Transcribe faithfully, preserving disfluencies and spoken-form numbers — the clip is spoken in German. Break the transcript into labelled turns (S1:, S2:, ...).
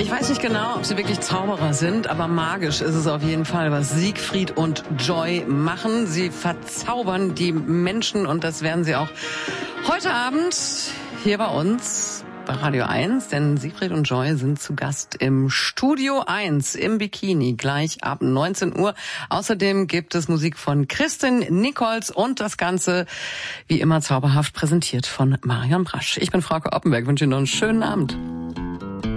S1: Ich weiß nicht genau, ob sie wirklich Zauberer sind, aber magisch ist es auf jeden Fall, was Siegfried und Joy machen. Sie verzaubern die Menschen und das werden sie auch heute Abend hier bei uns bei Radio eins, denn Siegfried und Joy sind zu Gast im Studio eins im Bikini, gleich ab neunzehn Uhr. Außerdem gibt es Musik von Kristin Nichols und das Ganze wie immer zauberhaft präsentiert von Marion Brasch. Ich bin Frauke Oppenberg, wünsche Ihnen noch einen schönen Abend.